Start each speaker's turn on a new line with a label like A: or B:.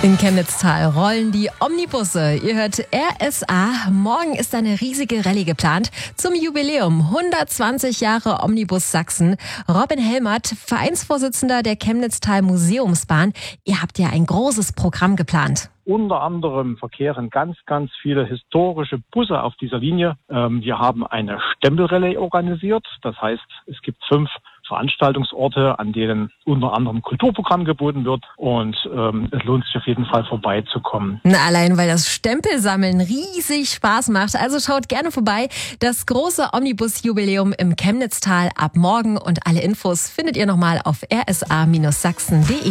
A: In Chemnitztal rollen die Omnibusse. Ihr hört RSA. Morgen ist eine riesige Rallye geplant zum Jubiläum 120 Jahre Omnibus Sachsen. Robin Helmert, Vereinsvorsitzender der Chemnitztal Museumsbahn. Ihr habt ja ein großes Programm geplant.
B: Unter anderem verkehren ganz viele historische Busse auf dieser Linie. Wir haben eine Stempelrallye organisiert. Das heißt, es gibt 5 Veranstaltungsorte, an denen unter anderem Kulturprogramm geboten wird. Und es lohnt sich auf jeden Fall vorbeizukommen.
A: Allein weil das Stempelsammeln riesig Spaß macht. Also schaut gerne vorbei. Das große Omnibus-Jubiläum im Chemnitztal ab morgen. Und alle Infos findet ihr nochmal auf rsa-sachsen.de.